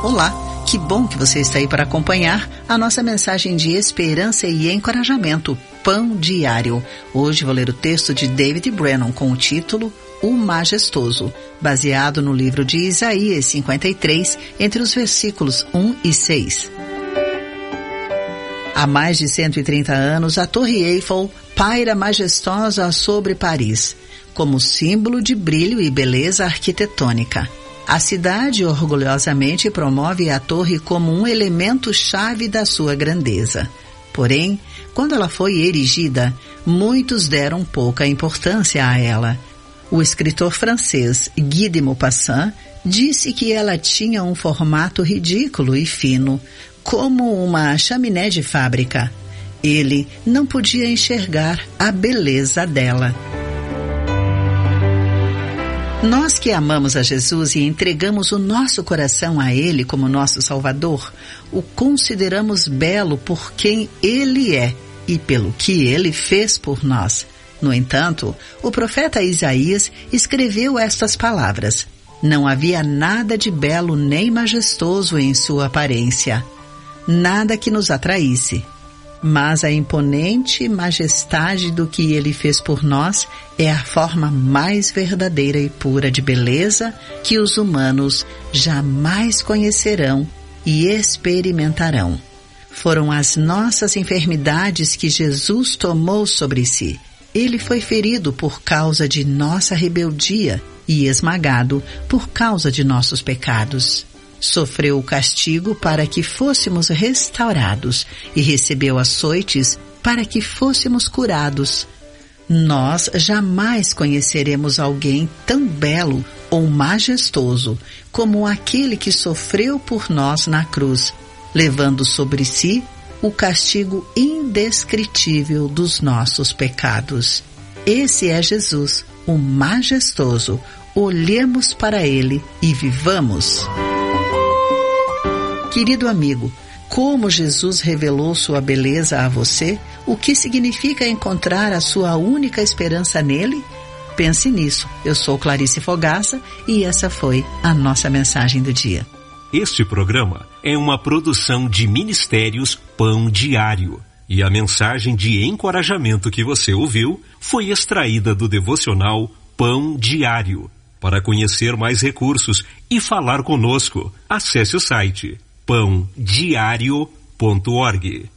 Olá, que bom que você está aí para acompanhar a nossa mensagem de esperança e encorajamento, Pão Diário. Hoje vou ler o texto de David Brennan com o título O Majestoso, baseado no livro de Isaías 53, entre os versículos 1 e 6. Há mais de 130 anos, a Torre Eiffel paira majestosa sobre Paris, como símbolo de brilho e beleza arquitetônica. A cidade orgulhosamente promove a torre como um elemento-chave da sua grandeza. Porém, quando ela foi erigida, muitos deram pouca importância a ela. O escritor francês Guy de Maupassant disse que ela tinha um formato ridículo e fino, como uma chaminé de fábrica. Ele não podia enxergar a beleza dela. Nós que amamos a Jesus e entregamos o nosso coração a Ele como nosso Salvador, o consideramos belo por quem Ele é e pelo que Ele fez por nós. No entanto, o profeta Isaías escreveu estas palavras: não havia nada de belo nem majestoso em sua aparência, nada que nos atraísse. Mas a imponente majestade do que Ele fez por nós é a forma mais verdadeira e pura de beleza que os humanos jamais conhecerão e experimentarão. Foram as nossas enfermidades que Jesus tomou sobre si. Ele foi ferido por causa de nossa rebeldia e esmagado por causa de nossos pecados. Sofreu o castigo para que fôssemos restaurados e recebeu açoites para que fôssemos curados. Nós jamais conheceremos alguém tão belo ou majestoso como aquele que sofreu por nós na cruz, levando sobre si o castigo indescritível dos nossos pecados. Esse é Jesus, o majestoso. Olhemos para Ele e vivamos. Querido amigo, como Jesus revelou sua beleza a você? O que significa encontrar a sua única esperança nele? Pense nisso. Eu sou Clarice Fogaça e essa foi a nossa mensagem do dia. Este programa é uma produção de Ministérios Pão Diário. E a mensagem de encorajamento que você ouviu foi extraída do devocional Pão Diário. Para conhecer mais recursos e falar conosco, acesse o site pãodiario.org.